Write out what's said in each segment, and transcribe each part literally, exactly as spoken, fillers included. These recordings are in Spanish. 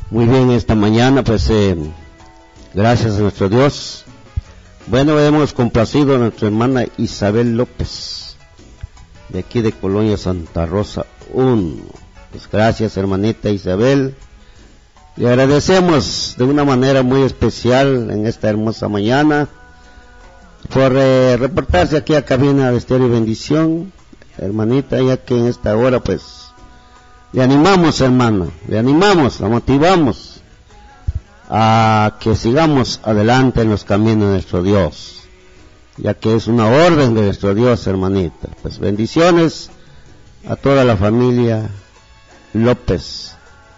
Muy bien, esta mañana, pues, eh, gracias a nuestro Dios. Bueno, hemos complacido a nuestra hermana Isabel López, de aquí de Colonia Santa Rosa uno. Pues gracias, hermanita Isabel. Le agradecemos de una manera muy especial en esta hermosa mañana por eh, reportarse aquí a cabina de Estéreo Bendición, hermanita, ya que en esta hora, pues, le animamos, hermana, le animamos, la motivamos a que sigamos adelante en los caminos de nuestro Dios, ya que es una orden de nuestro Dios, hermanita. Pues bendiciones a toda la familia López.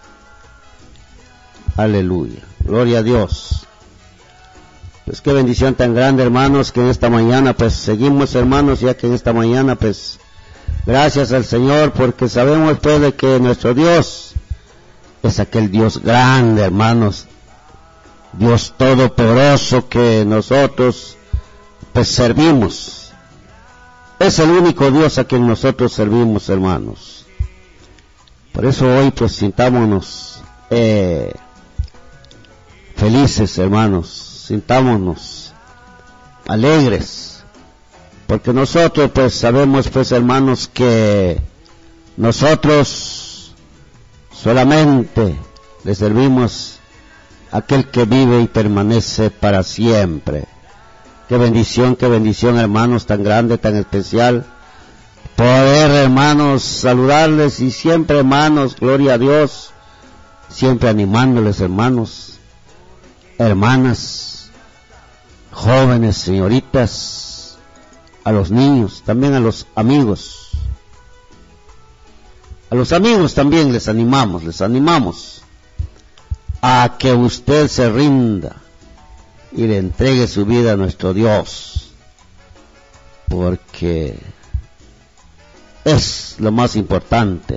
Aleluya, gloria a Dios. Pues qué bendición tan grande, hermanos, que en esta mañana, pues seguimos, hermanos, ya que en esta mañana, pues, gracias al Señor, porque sabemos, pues, de que nuestro Dios es aquel Dios grande, hermanos, Dios todopoderoso que nosotros, pues, servimos. Es el único Dios a quien nosotros servimos, hermanos. Por eso hoy, pues, sintámonos eh, felices, hermanos, sintámonos alegres, porque nosotros, pues, sabemos, pues, hermanos, que nosotros solamente le servimos a aquel que vive y permanece para siempre. Qué bendición, qué bendición, hermanos, tan grande, tan especial, poder, hermanos, saludarles y siempre, hermanos, gloria a Dios, siempre animándoles, hermanos, hermanas, jóvenes, señoritas, a los niños, también a los amigos. A los amigos también les animamos, les animamos a que usted se rinda y le entregue su vida a nuestro Dios, porque es lo más importante.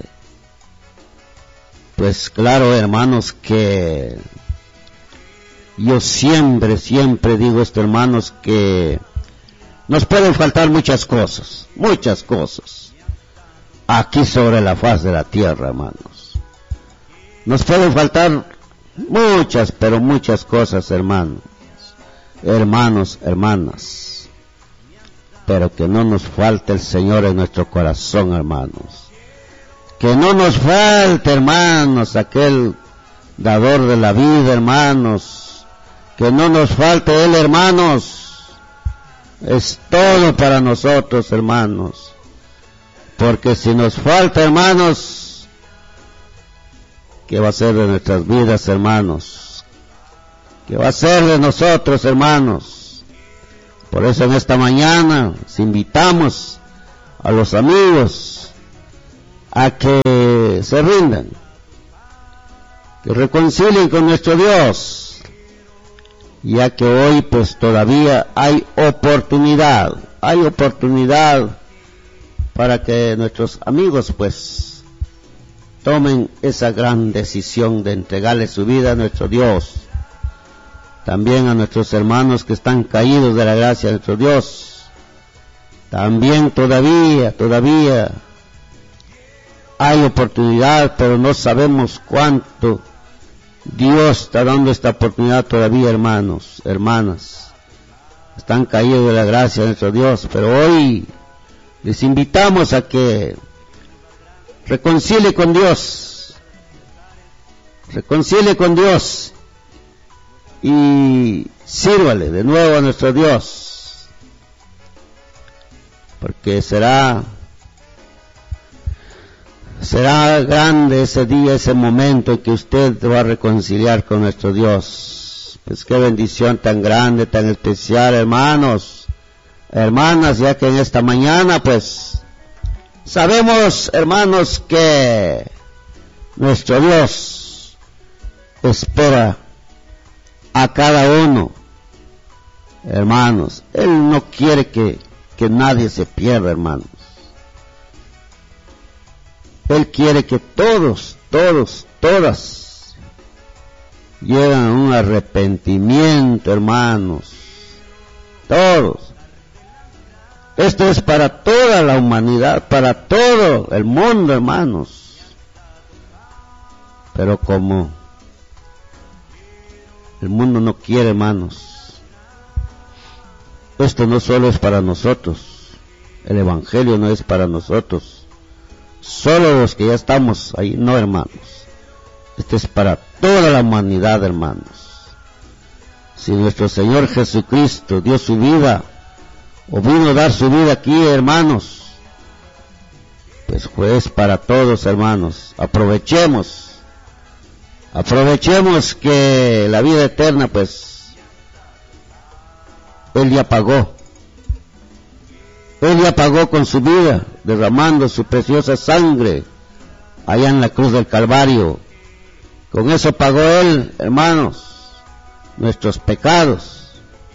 Pues claro, hermanos, que yo siempre, siempre digo esto, hermanos, que nos pueden faltar muchas cosas, muchas cosas, aquí sobre la faz de la tierra, hermanos. Nos pueden faltar muchas, pero muchas cosas, hermanos, hermanos, hermanas, pero que no nos falte el Señor en nuestro corazón, hermanos. Que no nos falte, hermanos, aquel dador de la vida, hermanos. Que no nos falte Él, hermanos. Es todo para nosotros, hermanos. Porque si nos falta, hermanos, ¿qué va a ser de nuestras vidas, hermanos? ¿Qué va a ser de nosotros, hermanos? Por eso en esta mañana les invitamos a los amigos a que se rindan, que reconcilien con nuestro Dios, ya que hoy, pues, todavía hay oportunidad, hay oportunidad para que nuestros amigos, pues, tomen esa gran decisión de entregarle su vida a nuestro Dios. También a nuestros hermanos que están caídos de la gracia de nuestro Dios, también todavía, todavía hay oportunidad, pero no sabemos cuánto Dios está dando esta oportunidad todavía, hermanos, hermanas. Están caídos de la gracia de nuestro Dios, pero hoy les invitamos a que reconcilie con Dios, reconcilie con Dios y sírvale de nuevo a nuestro Dios, porque será será grande ese día, ese momento en que usted va a reconciliar con nuestro Dios. Pues qué bendición tan grande, tan especial, hermanos, hermanas, ya que en esta mañana, pues, sabemos, hermanos, que nuestro Dios espera a cada uno, hermanos. Él no quiere que, que nadie se pierda, hermanos. Él quiere que todos, todos, todas lleguen a un arrepentimiento, hermanos. Todos. Esto es para toda la humanidad, para todo el mundo, hermanos. Pero como El mundo no quiere, hermanos. Esto no solo es para nosotros. El evangelio no es para nosotros. Solo los que ya estamos ahí, no, hermanos. Este es para toda la humanidad, hermanos. Si nuestro Señor Jesucristo dio su vida, o vino a dar su vida aquí, hermanos, pues pues para todos, hermanos. Aprovechemos, aprovechemos que la vida eterna, pues, Él ya pagó. Él ya pagó con su vida, derramando su preciosa sangre allá en la cruz del Calvario. Con eso pagó Él, hermanos, nuestros pecados.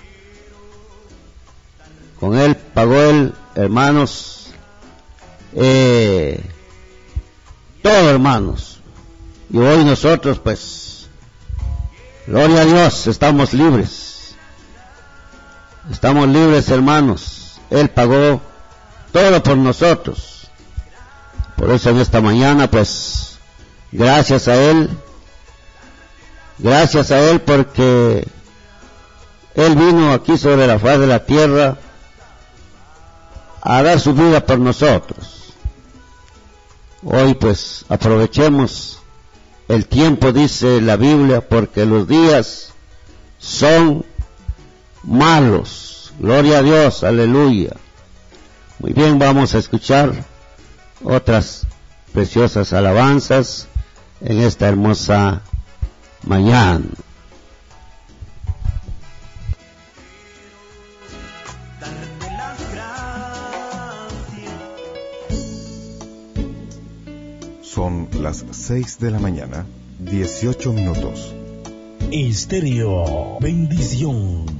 Con Él pagó Él, hermanos, eh, todo, hermanos. Y hoy nosotros, pues, gloria a Dios, estamos libres. Estamos libres, hermanos. Él pagó todo por nosotros. Por eso en esta mañana, pues, gracias a Él, gracias a Él porque Él vino aquí sobre la faz de la tierra a dar su vida por nosotros. Hoy, pues, aprovechemos el tiempo, dice la Biblia, porque los días son malos. Gloria a Dios, aleluya. Muy bien, vamos a escuchar otras preciosas alabanzas en esta hermosa mañana. Son las seis de la mañana, dieciocho minutos. Estéreo Bendición.